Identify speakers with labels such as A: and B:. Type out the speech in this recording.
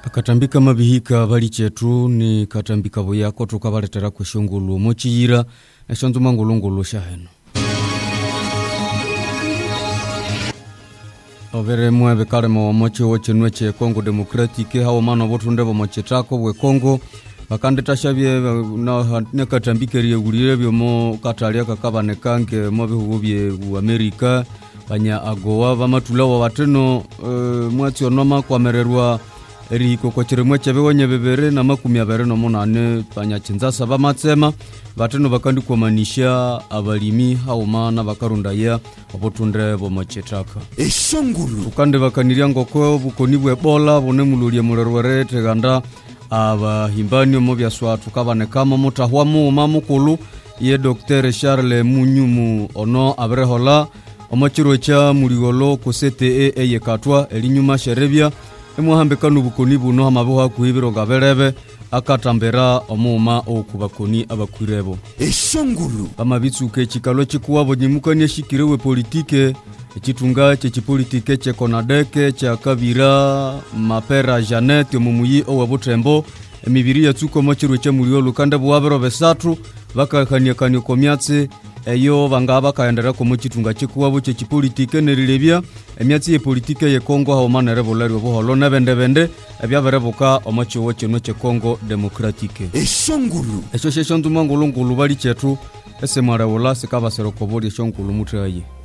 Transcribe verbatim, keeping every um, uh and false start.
A: Akatambika mabihika bali chetu ni katambika boyako tukabaletera kweshongulu mochiyira eshonzu mangulungulu shaheno. Overe mwebe karemo mochi woche nweche Kongo Demokratike hawo mano botunde bo mochetako bwe Kongo bakande tashabye na nekatambike riegurire byo mo katalia kakabane kange mo bihubye u Amerika banya agowa bamatulawa bateno uh, mwati onoma kwamererwa eriko kochire mweche bewonye bebere na makumi abere no munane banya chinzasa bamatsema bateno bakandi kumanisha abalimi hawo mana bakarunda ya obotunde bo machetaka
B: eshonguru
A: ukande bakaniria ngoko bukoni bwe bola bone mululie murerwere teganda aba himbani mo byaswa tukabane kama mutahwamu mamukulu ye Docteur Charles Munyumu ono abrehola omachiro cha muligolo kosete e yekatwa elinyuma sherebya emuhambe kanu bukoni buno amabuha kuibiro gaberebe akatambera omuma okubakoni abakwirebo
B: eshonguru
A: amabitsuke chikalo chikuwabo nyimukanye shikirewe politike echitunga chechipolitike che Konadeke cha Kabira Mapera Janet mumuyi owabutembo emibiri yatsuko machiro cha muliolo kande bwabero besatu bakakanya kanyo komyatse eyo bangaba kaendera ko muchitunga chikuwabo chechipolitike nerilebya emyatsi ye politike ye Kongo hawo manere bolero boholo nabende bende ebyaberebuka omacho woche no che Kongo Demokratike
B: eshonguru
A: esho sheshontu mangulungulu bali chetu ese mara wala sikaba serokobori eshongulu mutaye